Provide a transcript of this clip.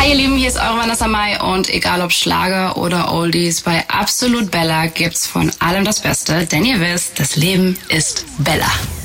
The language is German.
Hi ihr Lieben, hier ist eure Vanessa Mai und egal ob Schlager oder Oldies, bei Absolut Bella gibt's von allem das Beste, denn ihr wisst, das Leben ist Bella.